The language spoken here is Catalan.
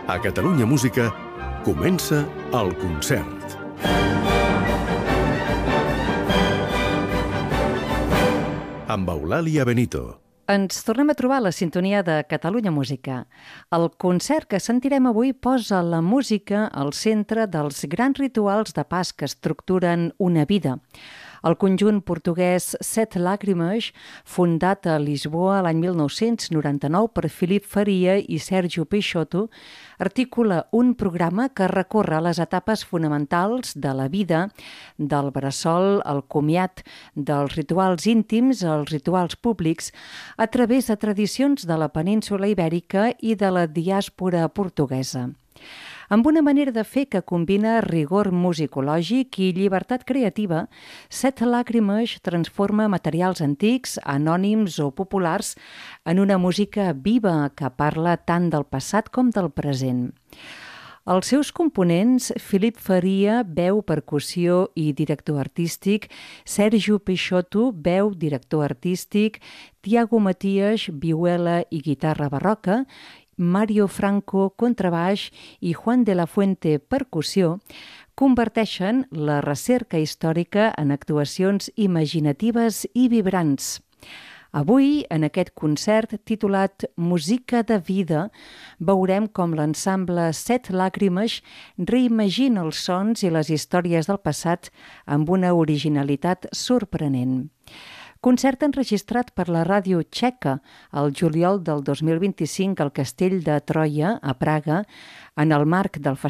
A Catalunya Música comença el concert. Amb Eulàlia Benito. Ens tornem a trobar a la sintonia de Catalunya Música. El concert que sentirem avui posa la música al centre dels grans rituals de pas que estructuren una vida. El conjunt portuguès Sete Lágrimas, fundat a Lisboa l'any 1999 per Filipe Faria i Sérgio Peixoto, articula un programa que recorre les etapes fonamentals de la vida, del bressol al comiat, dels rituals íntims als rituals públics, a través de tradicions de la península Ibèrica i de la diàspora portuguesa. Amb una manera de fer que combina rigor musicològic i llibertat creativa, Sete Lágrimas transforma materials antics, anònims o populars en una música viva que parla tant del passat com del present. Els seus components, Filipe Faria, veu, percussió i director artístic, Sérgio Peixoto, veu, director artístic, Tiago Matias, vihuela i guitarra barroca, Mario Franco, contrabaix i Juan de la Fuente, percussió, converteixen la recerca històrica en actuacions imaginatives i vibrants. Avui, en aquest concert titulat Música de vida, veurem com l'ensemble Sete Lágrimas reimagina els sons i les històries del passat amb una originalitat sorprenent. Concert enregistrat per la ràdio txeca el juliol del 2025 al Castell de Troia, a Praga, en el marc del